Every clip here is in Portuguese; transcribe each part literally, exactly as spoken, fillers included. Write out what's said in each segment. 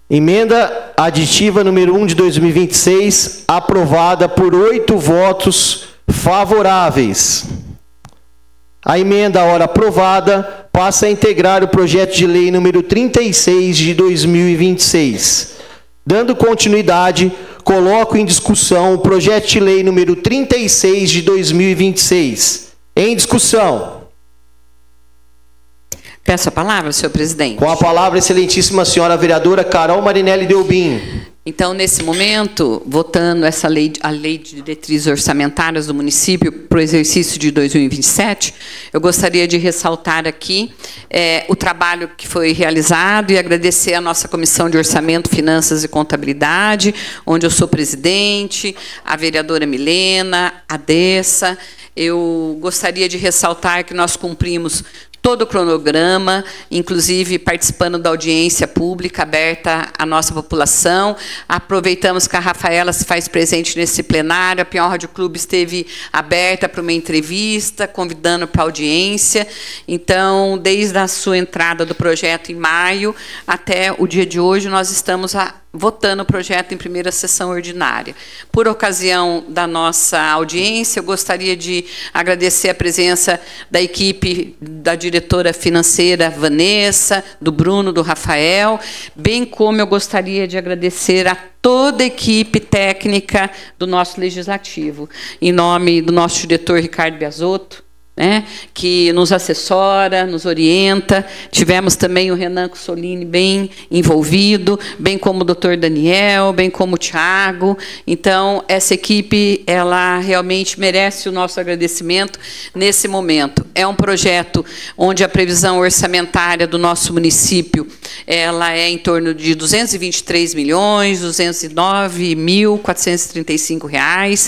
Emenda aditiva número um de dois mil e vinte e seis, aprovada por oito votos favoráveis. A emenda, ora aprovada, passa a integrar o projeto de lei número trinta e seis de dois mil e vinte e seis. Dando continuidade, coloco em discussão o projeto de lei número trinta e seis de dois mil e vinte e seis. Em discussão. Peço a palavra, senhor presidente. Com a palavra, excelentíssima senhora vereadora Carol Marinelli Delbin. Então, nesse momento, votando essa lei, a lei de diretrizes orçamentárias do município para o exercício de dois mil e vinte e sete, eu gostaria de ressaltar aqui é, o trabalho que foi realizado e agradecer a nossa Comissão de Orçamento, Finanças e Contabilidade, onde eu sou presidente, a vereadora Milena, a Dessa. Eu gostaria de ressaltar que nós cumprimos todo o cronograma, inclusive participando da audiência pública aberta à nossa população. Aproveitamos que a Rafaela se faz presente nesse plenário, a Pinhal Rádio Clube esteve aberta para uma entrevista, convidando para audiência. Então, desde a sua entrada do projeto em maio até o dia de hoje, nós estamos a votando o projeto em primeira sessão ordinária. Por ocasião da nossa audiência, eu gostaria de agradecer a presença da equipe da diretora financeira Vanessa, do Bruno, do Rafael, bem como eu gostaria de agradecer a toda a equipe técnica do nosso Legislativo, em nome do nosso diretor Ricardo Biasotto, né, que nos assessora, nos orienta. Tivemos também o Renan Cussolini bem envolvido, bem como o doutor Daniel, bem como o Tiago. Então, essa equipe, ela realmente merece o nosso agradecimento nesse momento. É um projeto onde a previsão orçamentária do nosso município, ela é em torno de duzentos e vinte e três milhões, duzentos e nove mil, quatrocentos e trinta e cinco reais,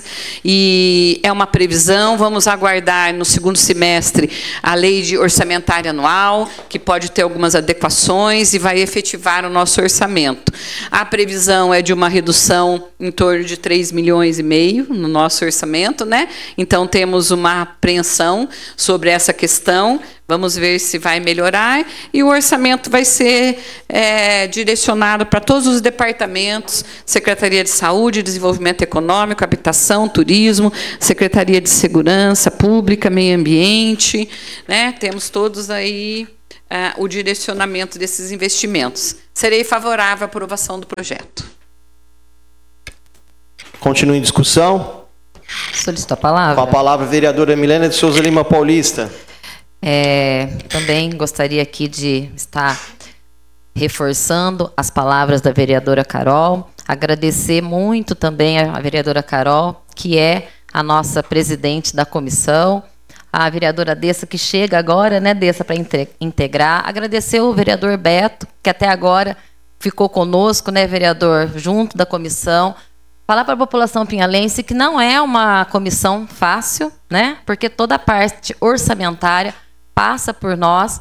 e é uma previsão, vamos aguardar no segundo semestre a lei de orçamentária anual, que pode ter algumas adequações e vai efetivar o nosso orçamento. A previsão é de uma redução em torno de três milhões e meio no nosso orçamento, né? Então temos uma apreensão sobre essa questão. Vamos ver se vai melhorar, e o orçamento vai ser é, direcionado para todos os departamentos: Secretaria de Saúde, Desenvolvimento Econômico, Habitação, Turismo, Secretaria de Segurança Pública, Meio Ambiente, né? Temos todos aí é, o direcionamento desses investimentos. Serei favorável à aprovação do projeto. Continua em discussão. Solicito a palavra. Com a palavra, vereadora Milena de Souza Lima Paulista. É, também gostaria aqui de estar reforçando as palavras da vereadora Carol, agradecer muito também a vereadora Carol, que é a nossa presidente da comissão, a vereadora Dessa, que chega agora, né, Dessa, para integrar, agradecer o vereador Beto, que até agora ficou conosco, né, vereador, junto da comissão. Falar para a população pinhalense que não é uma comissão fácil, né, porque toda a parte orçamentária passa por nós,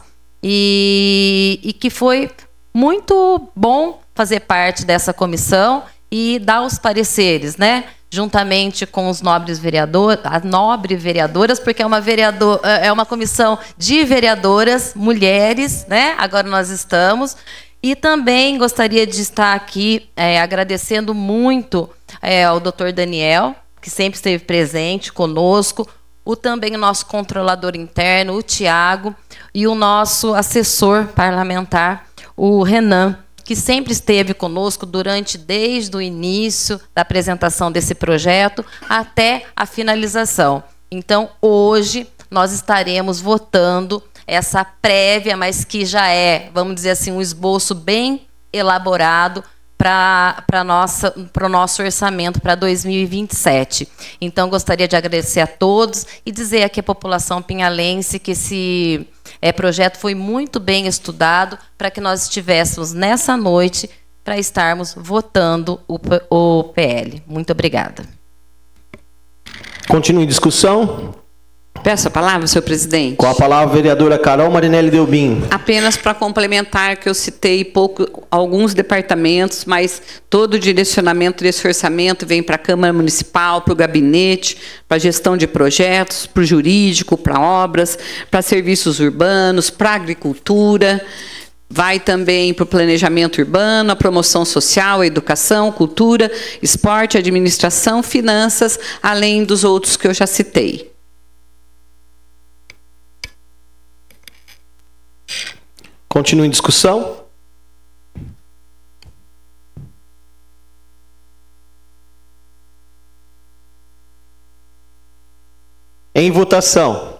e, e que foi muito bom fazer parte dessa comissão e dar os pareceres, né? Juntamente com os nobres vereadores, as nobres vereadoras, porque é uma, vereador, é uma comissão de vereadoras, mulheres, né? Agora nós estamos. E também gostaria de estar aqui é, agradecendo muito é, ao doutor Daniel, que sempre esteve presente conosco, o também o nosso controlador interno, o Tiago, e o nosso assessor parlamentar, o Renan, que sempre esteve conosco durante, desde o início da apresentação desse projeto até a finalização. Então, hoje, nós estaremos votando essa prévia, mas que já é, vamos dizer assim, um esboço bem elaborado para o nosso orçamento para dois mil e vinte e sete. Então, gostaria de agradecer a todos e dizer aqui à população pinhalense que esse é, projeto foi muito bem estudado para que nós estivéssemos nessa noite para estarmos votando o, o P L. Muito obrigada. Continue em discussão. Peço a palavra, senhor presidente. Com a palavra, a vereadora Carol Marinelli Delbin. Apenas para complementar que eu citei pouco, alguns departamentos, mas todo o direcionamento desse orçamento vem para a Câmara Municipal, para o gabinete, para a gestão de projetos, para o jurídico, para obras, para serviços urbanos, para a agricultura. Vai também para o planejamento urbano, a promoção social, a educação, cultura, esporte, administração, finanças, além dos outros que eu já citei. Continua em discussão. Em votação.